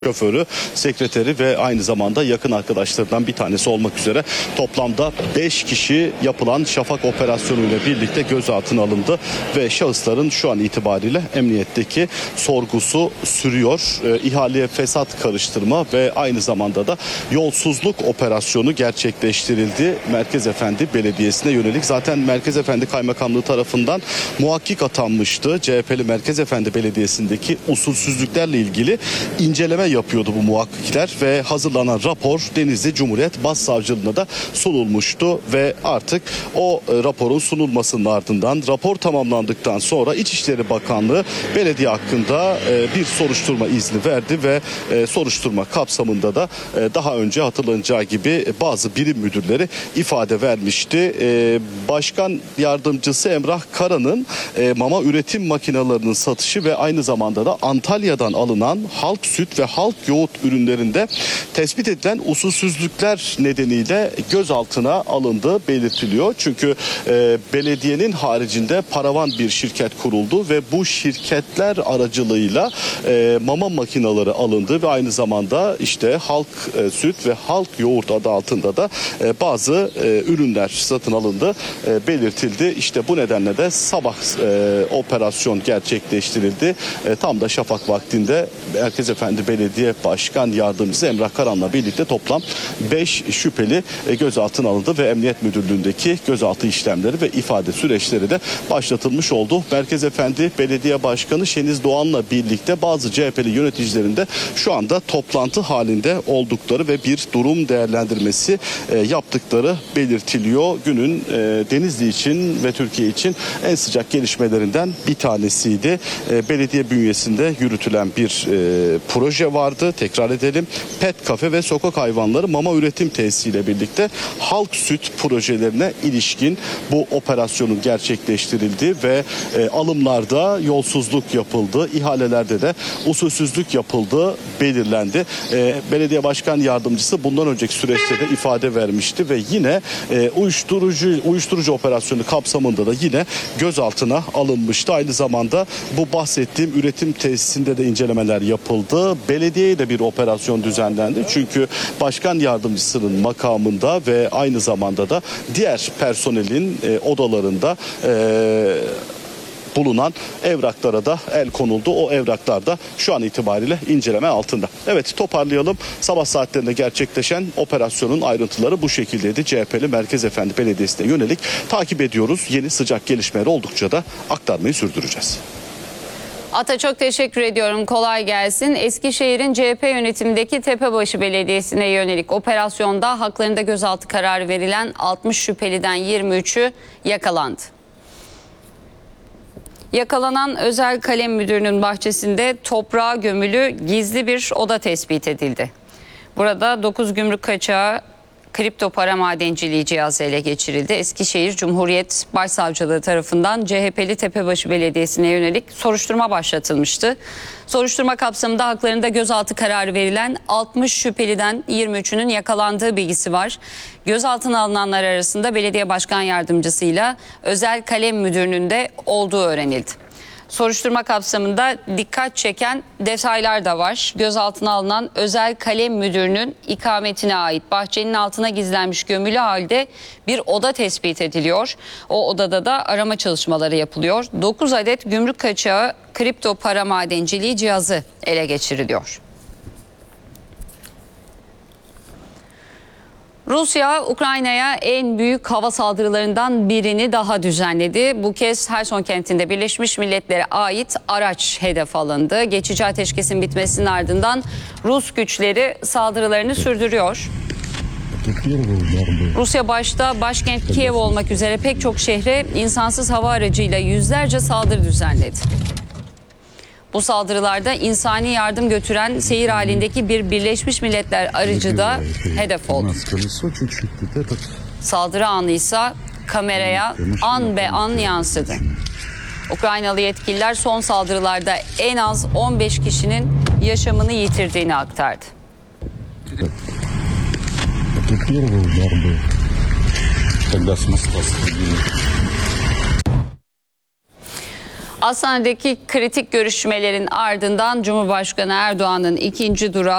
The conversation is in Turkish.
şoförü, sekreteri ve aynı zamanda yakın arkadaşlarından bir tanesi olmak üzere toplamda 5 kişi yapılan Şafak operasyonuyla birlikte gözaltına alındı ve şahısların şu an itibariyle emniyetteki sorgusu sürüyor. İhaleye fesat karıştırma ve aynı zamanda da yolsuzluk operasyonu gerçekleştirildi. Merkezefendi Belediyesi'ne yönelik. Zaten Merkezefendi Kaymakamlığı tarafından muhakkik atanmıştı. CHP'li Merkezefendi Belediyesi'ndeki usulsüzlüklerle ilgili inceleme yapıyordu bu muhakkikler ve hazırlanan rapor Denizli Cumhuriyet Başsavcılığına da sunulmuştu ve artık o raporun sunulmasının ardından rapor tamamlandıktan sonra İçişleri Bakanlığı belediye hakkında bir soruşturma izni verdi ve soruşturma kapsamında da daha önce hatırlanacağı gibi bazı birim müdürleri ifade vermişti. Başkan Yardımcısı Emrah Kara'nın mama üretim makinelerinin satışı ve aynı zamanda da Antalya'dan alınan halk süt ve halk yoğurt ürünlerinde tespit edilen usulsüzlükler nedeniyle gözaltına alındığı belirtiliyor. Çünkü belediyenin haricinde paravan bir şirket kuruldu ve bu şirketler aracılığıyla mama makineleri alındı ve aynı zamanda işte halk süt ve halk yoğurt adı altında da bazı ürünler satın alındı belirtildi. İşte bu nedenle de sabah operasyon gerçekleştirildi. Tam da şafak vaktinde Merkezefendi Belediye Başkan Yardımcısı Emrah Karan'la birlikte toplam 5 şüpheli gözaltına alındı ve Emniyet Müdürlüğü'ndeki gözaltı işlemleri ve ifade süreçleri de başlatılmış oldu. Merkezefendi Belediye Başkanı Şeniz Doğan'la birlikte bazı CHP'li yöneticilerin de şu anda toplantı halinde oldukları ve bir durum değerlendirmesi yaptıkları belirtiliyor. Günün Denizli için ve Türkiye için en sıcak gelişmelerinden bir tanesiydi. Belediye bünyesinde yürütülen bir proje vardı. Tekrar edelim. Pet kafe ve sokak hayvanları mama üretim tesisiyle birlikte halk süt projelerine ilişkin bu operasyonun gerçekleştirildi ve alımlarda yolsuzluk yapıldı. İhalelerde de usulsüzlük yapıldığı belirlendi. Belediye Başkan Yardımcısı bundan önceki süreçte de ifade vermişti ve yine uyuşturucu operasyonu kapsamında da yine gözaltına alınmıştı. Aynı zamanda bu bahsettiğim üretim tesisinde de incelemeler yapıldı. Belediyeye de bir operasyon düzenlendi. Çünkü başkan yardımcısının makamında ve aynı zamanda da diğer personelin odalarında bulunan evraklara da el konuldu. O evraklar da şu an itibariyle inceleme altında. Evet, toparlayalım. Sabah saatlerinde gerçekleşen operasyonun ayrıntıları bu şekildeydi. CHP'li Merkezefendi Belediyesi'ne yönelik takip ediyoruz. Yeni sıcak gelişmeler oldukça da aktarmayı sürdüreceğiz. Ata, çok teşekkür ediyorum. Kolay gelsin. Eskişehir'in CHP yönetimindeki Tepebaşı Belediyesi'ne yönelik operasyonda haklarında gözaltı kararı verilen 60 şüpheliden 23'ü yakalandı. Yakalanan Özel Kalem Müdürü'nün bahçesinde toprağa gömülü gizli bir oda tespit edildi. Burada 9 gümrük kaçağı kripto para madenciliği cihazı ele geçirildi. Eskişehir Cumhuriyet Başsavcılığı tarafından CHP'li Tepebaşı Belediyesi'ne yönelik soruşturma başlatılmıştı. Soruşturma kapsamında haklarında gözaltı kararı verilen 60 şüpheliden 23'ünün yakalandığı bilgisi var. Gözaltına alınanlar arasında Belediye Başkan Yardımcısıyla Özel Kalem Müdürü'nün de olduğu öğrenildi. Soruşturma kapsamında dikkat çeken detaylar da var. Gözaltına alınan Özel Kalem Müdürü'nün ikametine ait bahçenin altına gizlenmiş gömülü halde bir oda tespit ediliyor. O odada da arama çalışmaları yapılıyor. 9 adet gümrük kaçağı kripto para madenciliği cihazı ele geçiriliyor. Rusya, Ukrayna'ya en büyük hava saldırılarından birini daha düzenledi. Bu kez Herson kentinde Birleşmiş Milletler'e ait araç hedef alındı. Geçici ateşkesin bitmesinin ardından Rus güçleri saldırılarını sürdürüyor. Rusya başta başkent Kiev olmak üzere pek çok şehre insansız hava aracıyla yüzlerce saldırı düzenledi. Bu saldırılarda insani yardım götüren seyir halindeki bir Birleşmiş Milletler aracı da hedef oldu. Saldırı anı ise kameraya an be an yansıdı. Ukraynalı yetkililer son saldırılarda en az 15 kişinin yaşamını yitirdiğini aktardı. Hastanedeki kritik görüşmelerin ardından Cumhurbaşkanı Erdoğan'ın ikinci durağı